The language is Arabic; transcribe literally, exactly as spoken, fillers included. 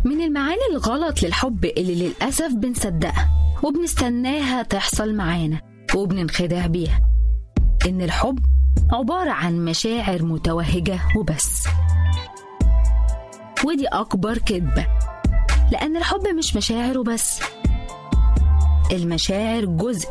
من المعاني الغلط للحب اللي للأسف بنصدقها وبنستناها تحصل معانا وبننخدع بيها إن الحب عبارة عن مشاعر متوهجة وبس، ودي أكبر كذبة، لأن الحب مش مشاعر وبس. المشاعر جزء